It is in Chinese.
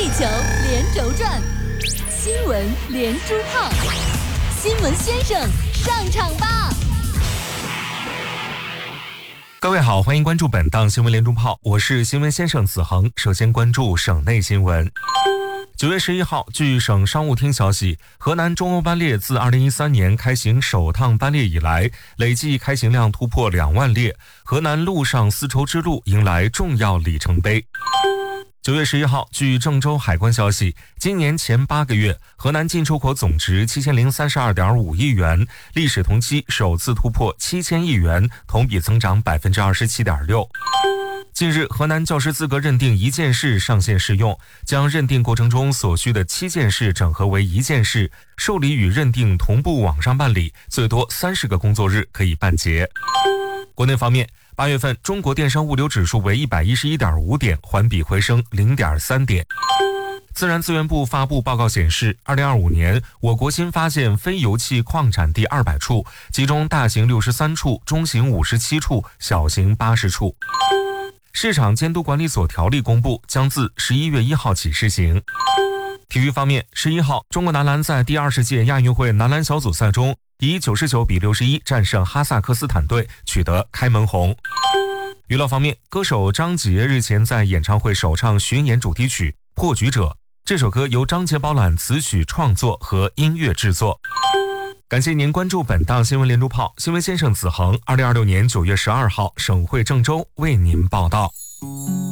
地球连轴转，新闻连珠炮，新闻先生上场吧！ 各位好，欢迎关注本档新闻连珠炮，我是新闻先生子恒。首先关注省内新闻。9月11号，据省商务厅消息，河南中欧班列自2013年开行首趟班列以来，累计开行量突破2万列，河南陆上丝绸之路迎来重要里程碑。9月11号，据郑州海关消息，今年前8个月，河南进出口总值7032.5亿元，历史同期首次突破7000亿元，同比增长27.6%。近日，河南教师资格认定1件事上线试用，将认定过程中所需的7件事整合为1件事，受理与认定同步网上办理，最多30个工作日可以办结。国内方面，8月份中国电商物流指数为111.5点，环比回升0.3点。自然资源部发布报告显示，2025年我国新发现非油气矿产地200处，其中大型63处，中型57处，小型80处。市场监督管理所条例公布，将自11月1号起施行。体育方面，11号，中国男篮在第20届亚运会男篮小组赛中，以99比61战胜哈萨克斯坦队，取得开门红。娱乐方面，歌手张杰日前在演唱会首唱巡演主题曲《破局者》，这首歌由张杰包揽词曲创作和音乐制作。感谢您关注本档新闻连珠炮，新闻先生子恒，2026年9月12号，省会郑州为您报道。